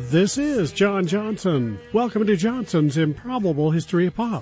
This is John Johnson. Welcome to Johnson's Improbable History of Pop.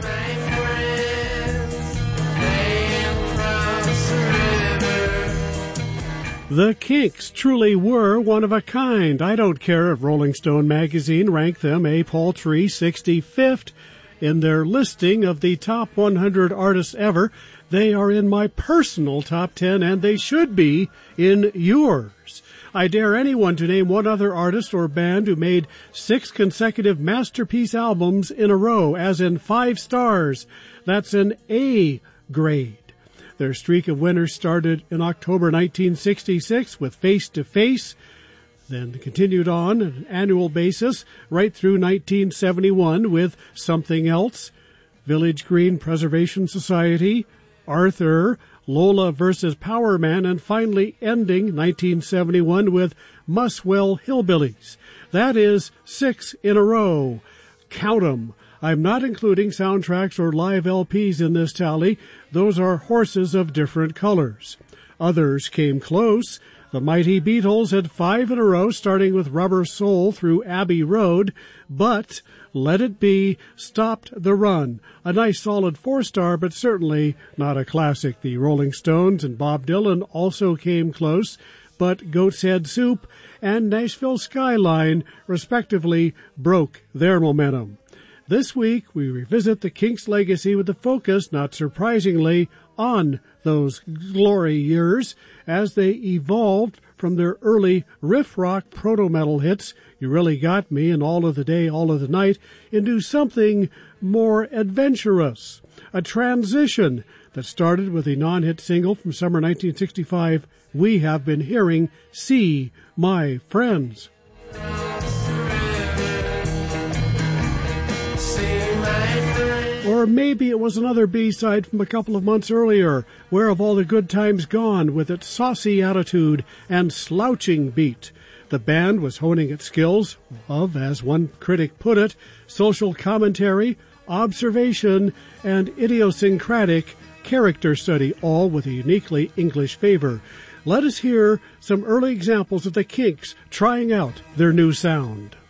The Kinks truly were one of a kind. I don't care if Rolling Stone magazine ranked them a paltry 65th in their listing of the top 100 artists ever. They are in my personal top 10, and they should be in yours. I dare anyone to name one other artist or band who made 6 consecutive masterpiece albums in a row, as in 5 stars. That's an A grade. Their streak of winners started in October 1966 with Face to Face, then continued on an annual basis right through 1971 with Something Else, Village Green Preservation Society, Arthur, Lola versus Power Man, and finally ending 1971 with Muswell Hillbillies. That is 6 in a row. Count 'em. I'm not including soundtracks or live LPs in this tally. Those are horses of different colors. Others came close. The Mighty Beatles had 5 in a row, starting with Rubber Soul through Abbey Road, but Let It Be stopped the run. A nice solid 4-star, but certainly not a classic. The Rolling Stones and Bob Dylan also came close, but Goat's Head Soup and Nashville Skyline, respectively, broke their momentum. This week, we revisit the Kinks' legacy with a focus, not surprisingly, on those glory years as they evolved from their early riff rock proto-metal hits, You Really Got Me and All of the Day, All of the Night, into something more adventurous. A transition that started with a non-hit single from summer 1965, We Have Been Hearing, See My Friends. Or maybe it was another B-side from a couple of months earlier, Where Have All the Good Times Gone, with its saucy attitude and slouching beat. The band was honing its skills of, as one critic put it, social commentary, observation, and idiosyncratic character study, all with a uniquely English favor. Let us hear some early examples of the Kinks trying out their new sound.